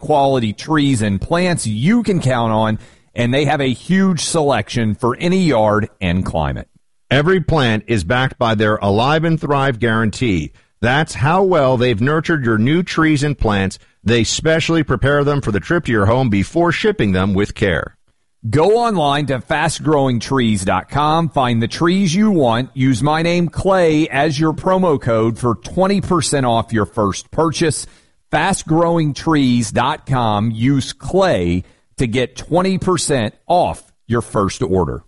quality trees and plants you can count on, and they have a huge selection for any yard and climate. Every plant is backed by their Alive and Thrive guarantee. That's how well they've nurtured your new trees and plants. They specially prepare them for the trip to your home before shipping them with care. Go online to fastgrowingtrees.com, find the trees you want, use my name Clay as your promo code for 20% off your first purchase. Fastgrowingtrees.com, use Clay to get 20% off your first order.